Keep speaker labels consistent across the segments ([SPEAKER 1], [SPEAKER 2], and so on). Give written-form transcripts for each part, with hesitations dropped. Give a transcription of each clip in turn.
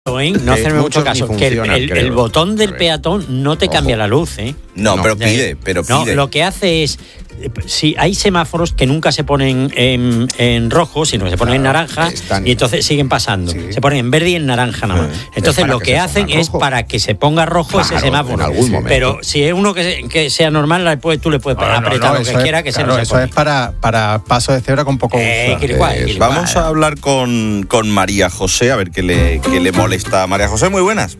[SPEAKER 1] No hacerme mucho caso, que el botón del peatón no te cambia la luz, ¿eh?
[SPEAKER 2] No, pero pide.
[SPEAKER 1] No, lo que hace es, si hay semáforos que nunca se ponen en rojo, sino que se ponen en naranja, y entonces siguen pasando. Sí. Se ponen en verde y en naranja nada más. Entonces lo que hacen es para que se ponga rojo ese semáforo. En algún momento. Pero si es uno que sea normal, tú le puedes apretar lo que quiera, que se nos
[SPEAKER 3] eso es para paso de cebra con poco uso.
[SPEAKER 2] Vamos a hablar con María José, a ver qué le molesta. María José, muy buenas.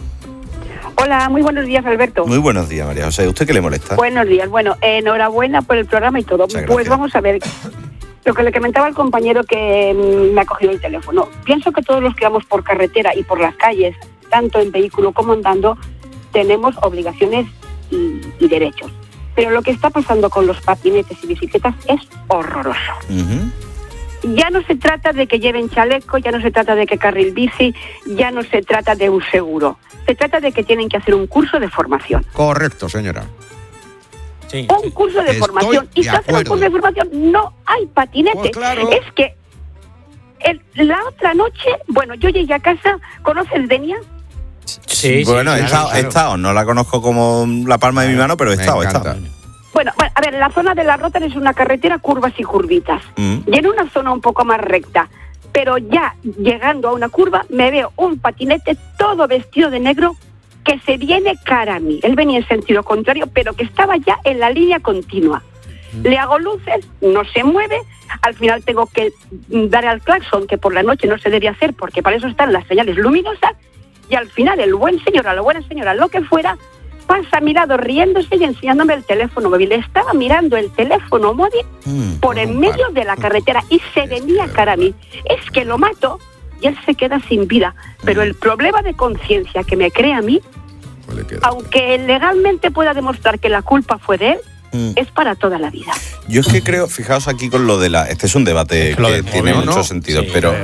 [SPEAKER 4] Hola, muy buenos días, Alberto.
[SPEAKER 2] Muy buenos días, María José. ¿Usted qué le molesta?
[SPEAKER 4] Buenos días. Bueno, enhorabuena por el programa y todo. Pues vamos a ver, lo que le comentaba al compañero que me ha cogido el teléfono. Pienso que todos los que vamos por carretera y por las calles, tanto en vehículo como andando, tenemos obligaciones y derechos. Pero lo que está pasando con los patinetes y bicicletas es horroroso. Ya no se trata de que lleven chaleco, ya no se trata de que carril bici, ya no se trata de un seguro. Se trata de que tienen que hacer un curso de formación.
[SPEAKER 5] Correcto, señora.
[SPEAKER 4] Sí, un curso de formación. Y si hacen un curso de formación, no hay patinete. Pues claro. Es que la otra noche, bueno, yo llegué a casa, ¿conoces Denia?
[SPEAKER 2] Sí, bueno, he estado. No la conozco como la palma de mi mano, pero he estado.
[SPEAKER 4] Bueno, a ver, la zona de la Rota es una carretera, curvas y curvitas. Y en una zona un poco más recta. Pero ya llegando a una curva, me veo un patinete todo vestido de negro que se viene cara a mí. Él venía en sentido contrario, pero que estaba ya en la línea continua. Le hago luces, no se mueve. Al final tengo que dar al claxon, que por la noche no se debe hacer, porque para eso están las señales luminosas. Y al final el buen señor, a la buena señora, lo que fuera, pasa a mi lado riéndose y enseñándome el teléfono móvil. Estaba mirando el teléfono móvil por en medio de la carretera y se venía cara a mí. Es que lo mato y él se queda sin vida. Pero el problema de conciencia que me crea a mí, aunque legalmente pueda demostrar que la culpa fue de él, es para toda la vida.
[SPEAKER 2] Yo es que creo, fijaos aquí con lo de este es un debate que tiene mucho sentido, sí, pero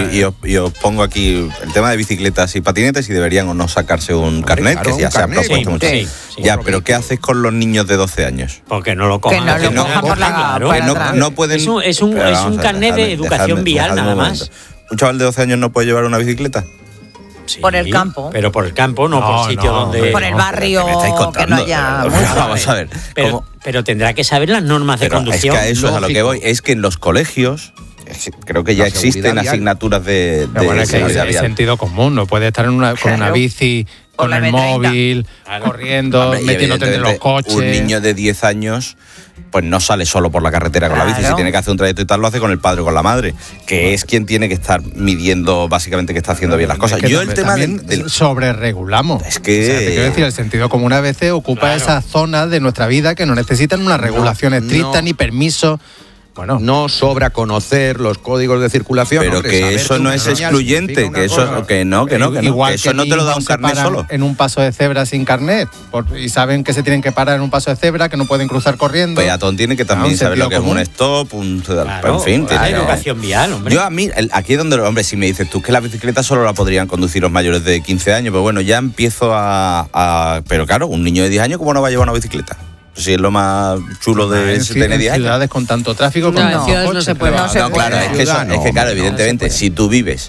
[SPEAKER 2] os pongo aquí el tema de bicicletas y patinetes, y deberían o no sacarse un carnet, que ya se ha propuesto mucho. Ya, pero ¿qué haces con los niños de 12 años?
[SPEAKER 1] Porque no lo cojan.
[SPEAKER 6] Que no lo cojan por la
[SPEAKER 2] no pueden.
[SPEAKER 1] Es un carnet de educación vial, nada más.
[SPEAKER 2] ¿Un chaval de 12 años no puede llevar una bicicleta?
[SPEAKER 6] Sí, por el campo.
[SPEAKER 1] Pero por el campo, no por sitio donde...
[SPEAKER 6] Por el barrio, que no haya...
[SPEAKER 2] Vamos a ver.
[SPEAKER 1] Pero tendrá que saber las normas de conducción.
[SPEAKER 2] Es que a eso es a lo que voy. Es que en los colegios, creo que ya existen asignaturas de
[SPEAKER 3] seguridad vial. Es sentido común, no puede estar con una bici, con el móvil, corriendo, metiéndote entre los coches.
[SPEAKER 2] Un niño de 10 años... pues no sale solo por la carretera con la bici. Si tiene que hacer un trayecto y tal, lo hace con el padre o con la madre, que es quien tiene que estar midiendo básicamente que está haciendo bien las cosas.
[SPEAKER 3] Yo el tema del sobreregulamos.
[SPEAKER 2] Es que...
[SPEAKER 3] te quiero decir, el sentido común a veces ocupa esa zona de nuestra vida que no necesitan una regulación estricta ni permiso. Bueno,
[SPEAKER 5] no sobra conocer los códigos de circulación.
[SPEAKER 2] Pero que eso no es excluyente, que eso que no,
[SPEAKER 3] igual
[SPEAKER 2] eso no te lo da un carnet solo.
[SPEAKER 3] En un paso de cebra sin carnet, y saben que se tienen que parar en un paso de cebra, que no pueden cruzar corriendo.
[SPEAKER 2] Peatón tiene que también saber lo que es un stop, en fin.
[SPEAKER 1] Hay educación vial, hombre.
[SPEAKER 2] Yo aquí es donde, hombre, si me dices tú que la bicicleta solo la podrían conducir los mayores de 15 años, pues bueno, ya empiezo pero claro, un niño de 10 años, ¿cómo no va a llevar una bicicleta? Si es lo más chulo de tener 10 años.
[SPEAKER 3] En ciudades con tanto tráfico, con
[SPEAKER 6] en ciudades no se puede.
[SPEAKER 2] Claro, es que claro, evidentemente, si tú vives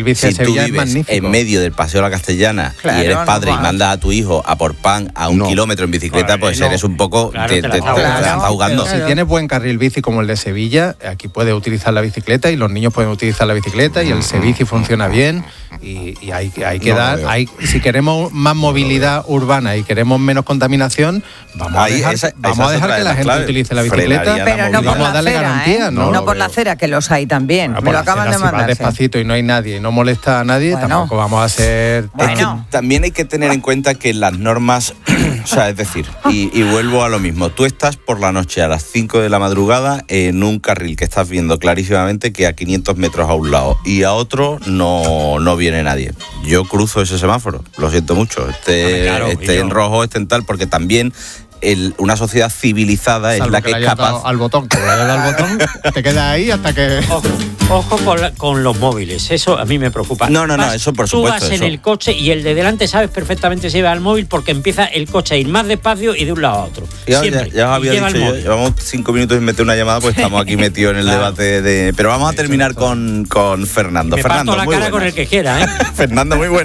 [SPEAKER 2] en medio del Paseo de la Castellana y eres padre y mandas a tu hijo a por pan a 1 kilómetro en bicicleta, pues eres un poco... te estás ahogando.
[SPEAKER 3] Si tienes buen carril bici como el de Sevilla, aquí puedes utilizar la bicicleta y los niños pueden utilizar la bicicleta y el Sebici funciona bien y hay que dar... si queremos más movilidad urbana y queremos menos contaminación, vamos a dejar que la gente utilice la bicicleta,
[SPEAKER 6] pero no
[SPEAKER 3] vamos a darle garantía,
[SPEAKER 6] no por la acera, que los hay también. Me lo acaban de mandar.
[SPEAKER 3] Si vas despacito y no hay nadie y no molesta a nadie, tampoco vamos a ser...
[SPEAKER 2] También hay que tener en cuenta que las normas, o sea, es decir, y vuelvo a lo mismo, tú estás por la noche a las 5 de la madrugada en un carril que estás viendo clarísimamente que a 500 metros a un lado y a otro no viene nadie. Yo cruzo ese semáforo, lo siento mucho, esté en rojo, esté en tal, porque también... una sociedad civilizada es la que es capaz...
[SPEAKER 3] al botón, que le hayas dado al botón, te quedas ahí hasta que...
[SPEAKER 1] Ojo con los móviles, eso a mí me preocupa.
[SPEAKER 2] No, eso por supuesto.
[SPEAKER 1] Tú vas en el coche y el de delante sabes perfectamente si va al móvil porque empieza el coche a ir más despacio y de un lado a otro.
[SPEAKER 2] Ya os había dicho, llevamos 5 minutos y meter una llamada, pues estamos aquí metidos en el debate de... Pero vamos a terminar con Fernando.
[SPEAKER 1] Me
[SPEAKER 2] Fernando,
[SPEAKER 1] parto la cara con el que quiera, ¿eh?
[SPEAKER 2] Fernando, muy bueno.